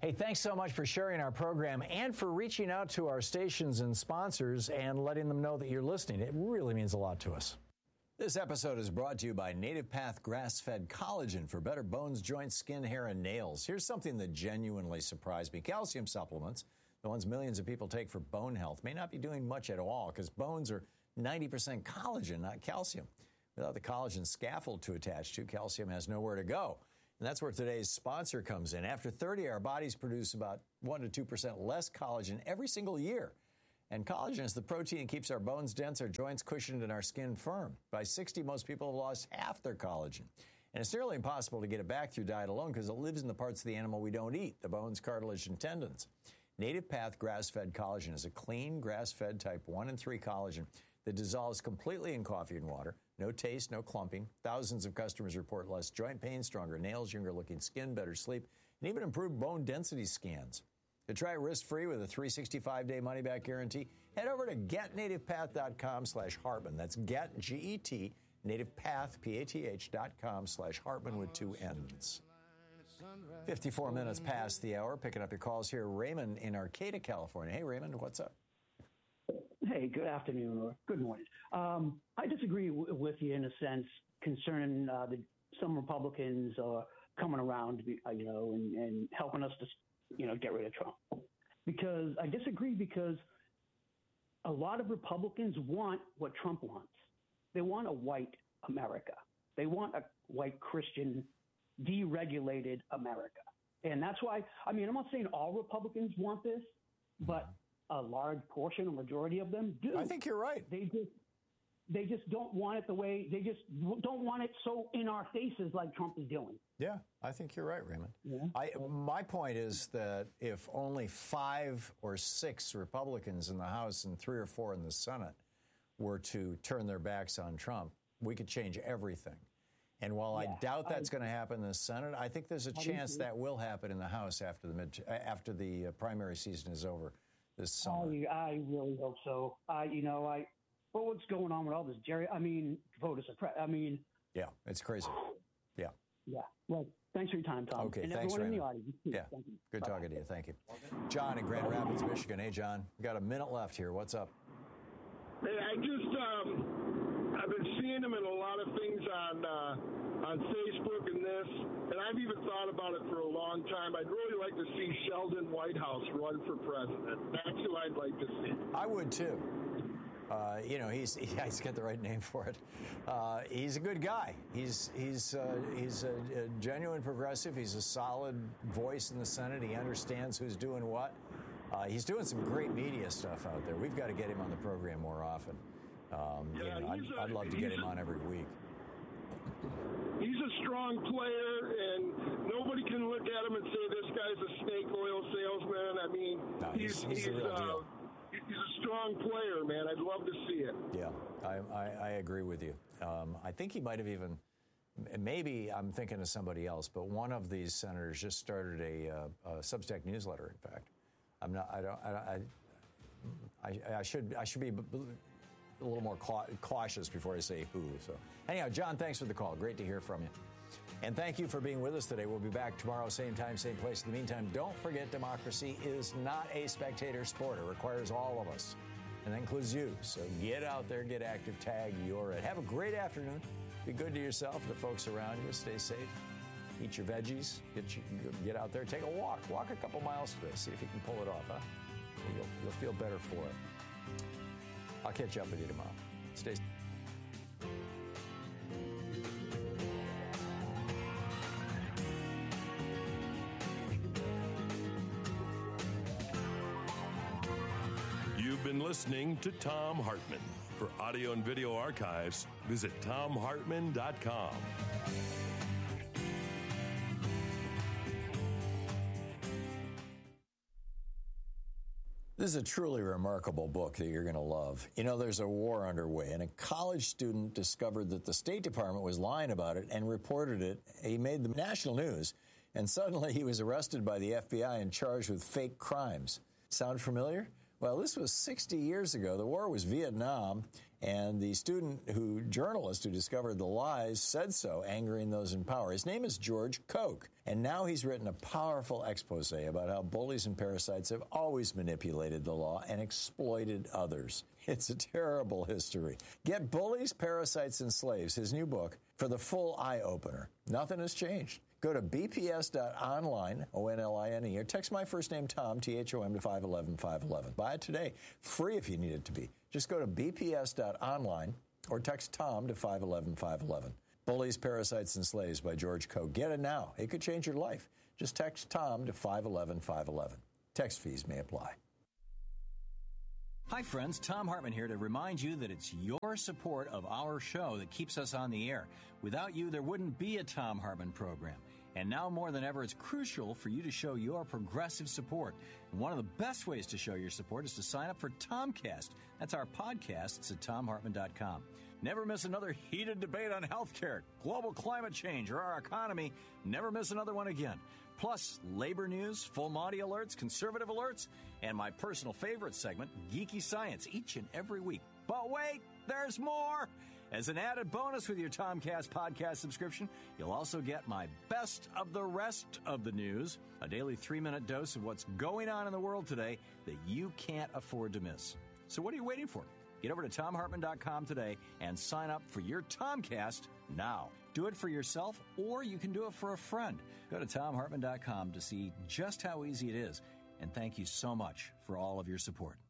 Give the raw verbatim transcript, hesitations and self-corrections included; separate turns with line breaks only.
Hey, thanks so much for sharing our program and for reaching out to our stations and sponsors and letting them know that you're listening. It really means a lot to us. This episode is brought to you by Native Path Grass-Fed Collagen for better bones, joints, skin, hair, and nails. Here's something that genuinely surprised me. Calcium supplements, the ones millions of people take for bone health, may not be doing much at all because bones are ninety percent collagen, not calcium. Without the collagen scaffold to attach to, calcium has nowhere to go. And that's where today's sponsor comes in. After thirty, our bodies produce about one to two percent less collagen every single year. And collagen is the protein that keeps our bones dense, our joints cushioned, and our skin firm. By sixty, most people have lost half their collagen. And it's nearly impossible to get it back through diet alone because it lives in the parts of the animal we don't eat, the bones, cartilage, and tendons. Native Path Grass-Fed Collagen is a clean, grass-fed type one and three collagen that dissolves completely in coffee and water. No taste, no clumping. Thousands of customers report less joint pain, stronger nails, younger-looking skin, better sleep, and even improved bone density scans. To try it risk-free with a three hundred sixty-five day money-back guarantee, head over to get native path dot com slash Hartman. That's get, G E T, nativepath, P A T H dot com slash Hartman with two N's. fifty-four minutes past the hour. Picking up your calls here. Raymond in Arcata, California. Hey, Raymond, what's up?
Hey, good afternoon or good morning. Um, I disagree w- with you in a sense concerning uh, the, some Republicans are coming around, to be, uh, you know, and, and helping us to, you know, get rid of Trump. Because I disagree because a lot of Republicans want what Trump wants. They want a white America. They want a white Christian, deregulated America. And that's why, I mean, I'm not saying all Republicans want this, but a large portion, a majority of them do.
I think you're right.
They just, they just don't want it the way, they just don't want it so in our faces like Trump is doing.
Yeah, I think you're right, Raymond.
Yeah.
I, my point is that if only five or six Republicans in the House and three or four in the Senate were to turn their backs on Trump, we could change everything. And while yeah, I doubt that's going to happen in the Senate, I think there's a chance that will happen in the House after the mid, after the primary season is over this summer.
I, I really hope so. I, you know, I. Well, what's going on with all this, Jerry? I mean, voter suppress. I mean,
yeah, it's crazy. Yeah.
Yeah. Well, thanks for your time, Tom.
Okay,
and
thanks,
everyone
Raymond.
in the audience.
Yeah,
Thank you.
good
Bye.
talking to you. Thank you. John in Grand Rapids, Michigan. Hey, John, we got a minute left here. What's up?
Hey, I just, um, I've been seeing him in a lot of things on uh, on Facebook and this, and I've even thought about it for a long time. I'd really like to see Sheldon Whitehouse run for president. That's who I'd like to see.
I would, too. Uh, you know, he's yeah, he's got the right name for it. Uh, he's a good guy. He's he's uh, he's a, a genuine progressive. He's a solid voice in the Senate. He understands who's doing what. Uh, he's doing some great media stuff out there. We've got to get him on the program more often. Um,
yeah,
you know, I'd,
a,
I'd love to get him
a,
on every week.
He's a strong player, and nobody can look at him and say this guy's a snake oil salesman. I mean,
no, he's, he's, he's the real
uh,
deal.
He's a strong player, man. I'd love to see it.
Yeah, I, I, I agree with you. Um, I think he might have even, maybe I'm thinking of somebody else, but one of these senators just started a, uh, a Substack newsletter. In fact, I'm not. I don't. I. I, I should. I should be a little more cautious before I say who. So, anyhow, John, thanks for the call. Great to hear from you. And thank you for being with us today. We'll be back tomorrow, same time, same place. In the meantime, don't forget democracy is not a spectator sport. It requires all of us, and that includes you. So get out there, get active, tag you're it. Have a great afternoon. Be good to yourself, the folks around you. Stay safe. Eat your veggies. Get, you, get out there. Take a walk. Walk a couple miles today. See if you can pull it off, huh? You'll, you'll feel better for it. I'll catch up with you tomorrow. Stay safe.
You've been listening to Thom Hartmann. For audio and video archives, visit thom hartmann dot com.
This is a truly remarkable book that you're going to love. You know, there's a war underway, and a college student discovered that the State Department was lying about it and reported it. He made the national news, and suddenly he was arrested by the F B I and charged with fake crimes. Sound familiar? Well, this was sixty years ago. The war was Vietnam, And the student who, journalist who discovered the lies said so, angering those in power. His name is George Koch, and now he's written a powerful expose about how bullies and parasites have always manipulated the law and exploited others. It's a terrible history. Get Bullies, Parasites, and Slaves, his new book, for the full eye-opener. Nothing has changed. Go to b p s dot online, O N L I N E, or text my first name, Tom, T H O M, to five one one, five one one. Buy it today. Free if you need it to be. Just go to b p s dot online or text Tom to five one one, five one one. Bullies, Parasites, and Slaves by George Koch. Get it now. It could change your life. Just text Tom to five one one, five one one. Text fees may apply.
Hi, friends. Tom Hartman here to remind you that it's your support of our show that keeps us on the air. Without you, there wouldn't be a Tom Hartman program. And now more than ever, it's crucial for you to show your progressive support. And one of the best ways to show your support is to sign up for Tomcast. That's our podcasts at tom hartman dot com. Never miss another heated debate on healthcare, global climate change, or our economy. Never miss another one again. Plus, labor news, full Monty alerts, conservative alerts, and my personal favorite segment, Geeky Science, each and every week. But wait, there's more! As an added bonus with your Tomcast podcast subscription, you'll also get my best of the rest of the news, a daily three-minute dose of what's going on in the world today that you can't afford to miss. So what are you waiting for? Get over to tom hartman dot com today and sign up for your Tomcast now. Do it for yourself, or you can do it for a friend. Go to tom hartman dot com to see just how easy it is. And thank you so much for all of your support.